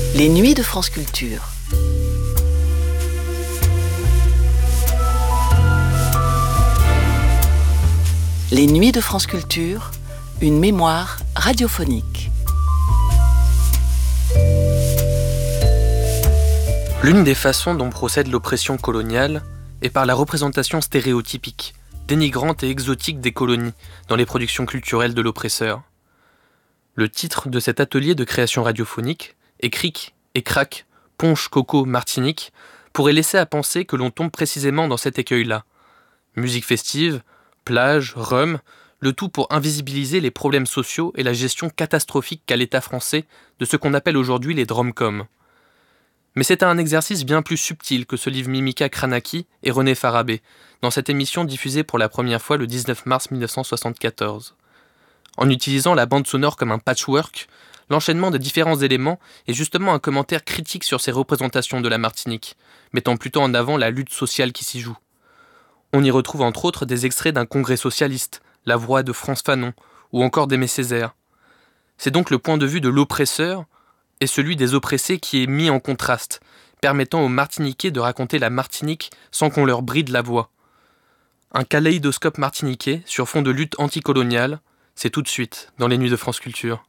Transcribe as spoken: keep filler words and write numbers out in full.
Les nuits de France Culture. Les nuits de France Culture, une mémoire radiophonique. L'une des façons dont procède l'oppression coloniale est par la représentation stéréotypique, dénigrante et exotique des colonies dans les productions culturelles de l'oppresseur. Le titre de cet atelier de création radiophonique, Écric et Crac, Ponche, Coco, Martinique, pourrait laisser à penser que l'on tombe précisément dans cet écueil-là. Musique festive, plage, rhum, le tout pour invisibiliser les problèmes sociaux et la gestion catastrophique qu'a l'État français de ce qu'on appelle aujourd'hui les dromcoms. Mais c'est un exercice bien plus subtil que ce livre Mimika Kranaki et René Farabee, dans cette émission diffusée pour la première fois le dix-neuf mars mille neuf cent soixante-quatorze. En utilisant la bande sonore comme un patchwork, l'enchaînement des différents éléments est justement un commentaire critique sur ces représentations de la Martinique, mettant plutôt en avant la lutte sociale qui s'y joue. On y retrouve entre autres des extraits d'un congrès socialiste, La Voix de Frantz Fanon, ou encore d'Aimé Césaire. C'est donc le point de vue de l'oppresseur et celui des oppressés qui est mis en contraste, permettant aux Martiniquais de raconter la Martinique sans qu'on leur bride la voix. Un kaléidoscope martiniquais sur fond de lutte anticoloniale, c'est tout de suite dans les nuits de France Culture.